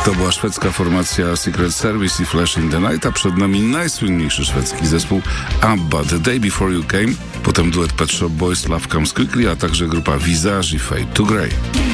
To była szwedzka formacja Secret Service i Flash in the Night, a przed nami najsłynniejszy szwedzki zespół ABBA, The Day Before You Came, potem duet Pet Shop Boys, Love Comes Quickly, a także grupa Visage i Fade to Grey.